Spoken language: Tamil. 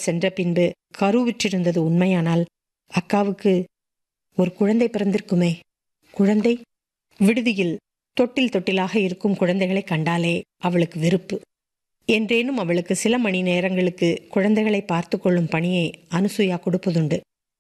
சென்ற பின்பு கருவுற்றிருந்தது உண்மையானால் அக்காவுக்கு ஒரு குழந்தை பிறந்திருக்குமே. குழந்தை? விடுதியில் தொட்டில் தொட்டிலாக இருக்கும் குழந்தைகளை கண்டாலே அவளுக்கு வெறுப்பு. என்றேனும் அவளுக்கு சில மணி நேரங்களுக்கு குழந்தைகளை பார்த்து கொள்ளும் பணியை அனுசூயா கொடுப்பதுண்டு.